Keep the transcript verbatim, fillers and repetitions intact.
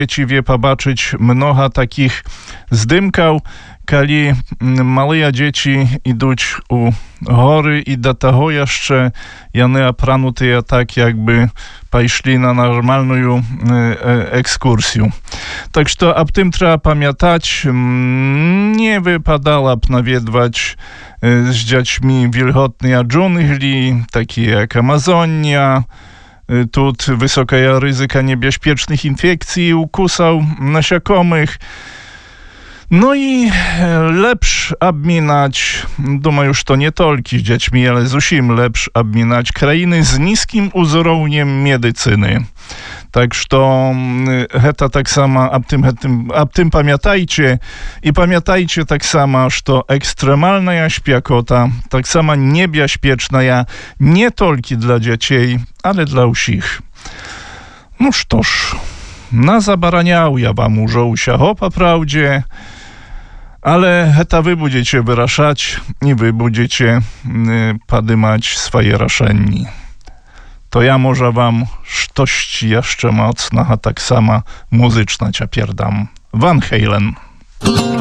Ciebie pobaczyć mnoha takich zdymkał, kali małe dzieci iduć u hory i do tego jeszcze jany apranute tak jakby poszli na normalną e, ekskursję. Tak że ab tym trzeba pamiętać, nie wypadało nawiedwać z dziećmi wilgotne dżungli, takie jak Amazonia. Tu wysoka ryzyka niebezpiecznych infekcji i ukusał nasiakomych. No i lepsz obminać, думаю, już to nie tylko z dziećmi, ale z usim lepsz obminać krainy z niskim uzorowniem medycyny. Tak że heta tak samo, ab tym, tym, ab tym pamiętajcie i pamiętajcie tak samo, że ekstremalna śpiakota, tak samo niebezpieczna nie tylko dla dzieci, ale dla usich. No sztoż, na zabaraniał ja wam użołsia hopa prawdzie, ale heta wy będziecie wyraszać i wy będziecie y, padymać swoje raszenni. To ja może wam sztość jeszcze mocna, a tak sama muzyczna ciapierdam. Van Halen.